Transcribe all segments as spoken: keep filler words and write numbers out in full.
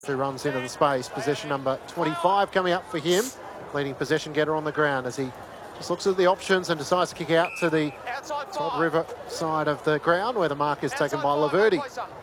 Who runs into the space. Possession number twenty-five coming up for him. Leading possession getter on the ground as he just looks at the options and decides to kick out to the Todd River side of the ground where the mark is taken by Laverty.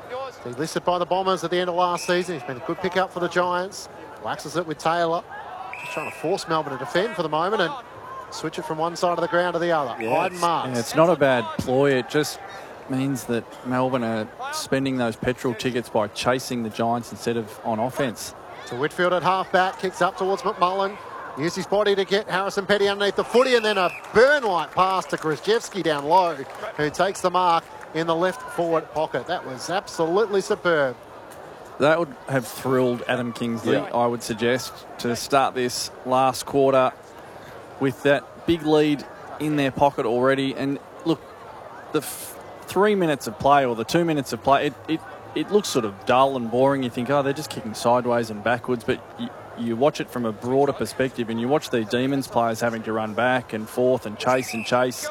He listed by the Bombers at the end of last season. He's been a good pickup for the Giants. Waxes it with Taylor. Just trying to force Melbourne to defend for the moment and switch it from one side of the ground to the other. Yeah, Hayden Marks. Yeah, it's not a bad ploy. It just means that Melbourne are spending those petrol tickets by chasing the Giants instead of on offence. To Whitfield at half-back, kicks up towards McMullen. Used his body to get Harrison Petty underneath the footy, and then a burn-like pass to Krzyzewski down low, who takes the mark in the left forward pocket. That was absolutely superb. That would have thrilled Adam Kingsley, Yeah. I would suggest, to start this last quarter with that big lead in their pocket already. And look, the f three minutes of play or the two minutes of play, it, it, it looks sort of dull and boring. You think, oh, they're just kicking sideways and backwards, but you, you watch it from a broader perspective and you watch the Demons players having to run back and forth and chase and chase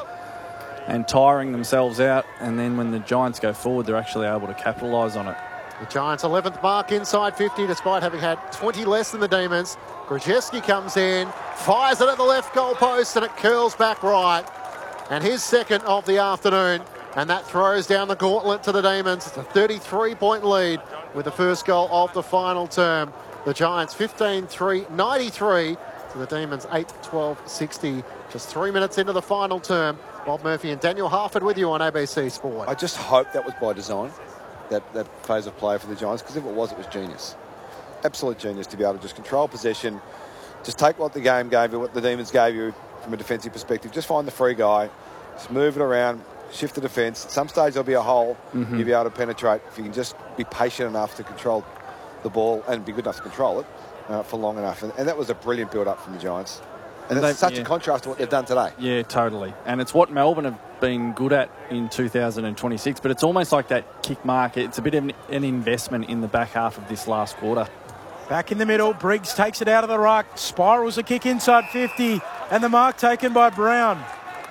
and tiring themselves out. And then when the Giants go forward, they're actually able to capitalise on it. The Giants' eleventh mark inside fifty, despite having had twenty less than the Demons. Krzyzewski comes in, fires it at the left goal post, and it curls back right. And his second of the afternoon. And that throws down the gauntlet to the Demons. It's a thirty-three point lead with the first goal of the final term. The Giants fifteen three ninety-three to the Demons eight twelve sixty. Just three minutes into the final term. Bob Murphy and Daniel Harford with you on A B C Sport. I just hope that was by design, that, that phase of play for the Giants, because if it was, it was genius. Absolute genius to be able to just control possession, just take what the game gave you, what the Demons gave you from a defensive perspective, just find the free guy, just move it around, shift the defence. At some stage there'll be a hole, Mm-hmm. you'll be able to penetrate if you can just be patient enough to control the ball and be good enough to control it uh, for long enough. And, and that was a brilliant build-up from the Giants. And They've- it's such yeah. a contrast to what they've done today. Yeah, totally. And it's what Melbourne have been good at in two thousand twenty-six, but it's almost like that kick mark. It's a bit of an, an investment in the back half of this last quarter. Back in the middle, Briggs takes it out of the ruck, spirals a kick inside fifty, and the mark taken by Brown.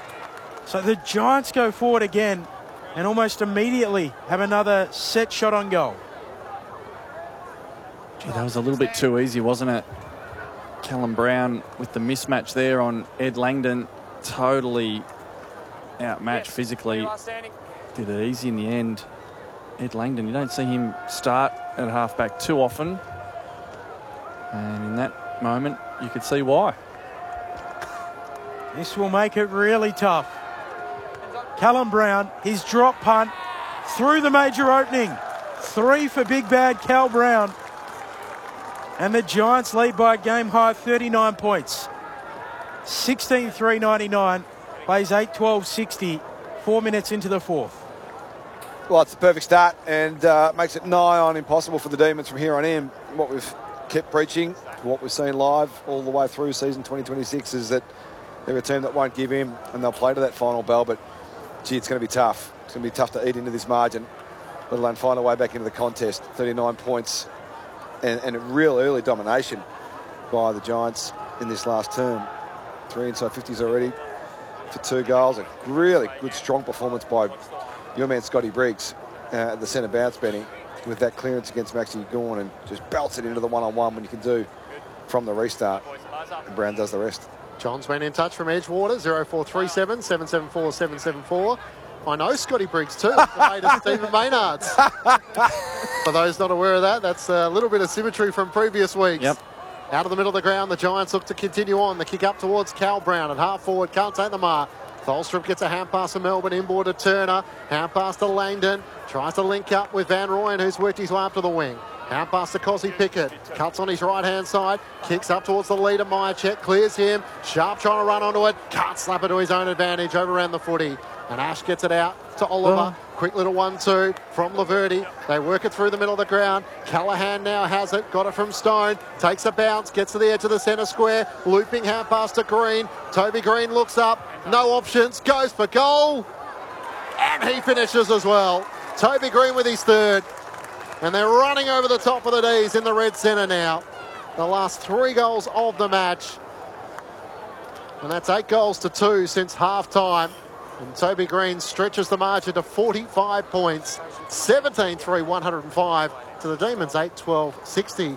So the Giants go forward again and almost immediately have another set shot on goal. Gee, that was a little bit too easy, wasn't it? Callum Brown with the mismatch there on Ed Langdon, totally outmatched physically. Did it easy in the end. Ed Langdon, you don't see him start at halfback too often. And in that moment, you could see why. This will make it really tough. Callum Brown, his drop punt through the major opening. Three for big bad Cal Brown. And the Giants lead by a game high thirty-nine points. sixteen three ninety-nine, plays eight twelve sixty, four minutes into the fourth. Well, it's the perfect start and uh, makes it nigh on impossible for the Demons from here on in. What we've kept preaching, what we've seen live all the way through season twenty twenty-six is that they're a team that won't give in and they'll play to that final bell, but gee, it's going to be tough. It's going to be tough to eat into this margin, let alone find a way back into the contest. thirty-nine points and, and a real early domination by the Giants in this last term. Three inside fifties already for two goals. A really good, strong performance by your man Scotty Briggs uh, at the centre bounce, Benny, with that clearance against Maxie Gawn and just belts it into the one-on-one when you can do from the restart. And Brown does the rest. John's been in touch from Edgewater, zero four three seven, seven seven four, seven seven four. I know Scotty Briggs too, the mate of Stephen Maynard's. For those not aware of that, that's a little bit of symmetry from previous weeks. Yep. Out of the middle of the ground, the Giants look to continue on. The kick up towards Cal Brown at half forward, can't take the mark. Tholstrup gets a hand pass to Melbourne, inboard to Turner, hand pass to Langdon, tries to link up with Van Rooyen, who's worked his way up to the wing. Hand pass to Cosy Pickett, cuts on his right-hand side, kicks up towards the leader, Myercheck, clears him, Sharp trying to run onto it, can't slap it to his own advantage, overran the footy. And Ash gets it out to Oliver, Oh. quick little one two from Laverty. They work it through the middle of the ground. Callaghan now has it, got it from Stone, takes a bounce, gets to the edge of the centre square, looping hand pass to Green. Toby Green looks up, no options, goes for goal, and he finishes as well. Toby Green with his third. And they're running over the top of the D's in the red centre now. The last three goals of the match. And that's eight goals to two since half-time. And Toby Green stretches the margin to forty-five points. seventeen three, one hundred five to the Demons, eight twelve sixty.